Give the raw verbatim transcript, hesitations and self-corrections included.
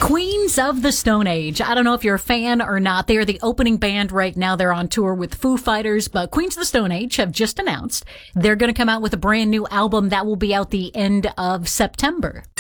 Queens of the Stone Age. I don't know if you're a fan or not. They are the opening band right now. They're on tour with Foo Fighters, but Queens of the Stone Age have just announced they're going to come out with a brand new album that will be out the end of September.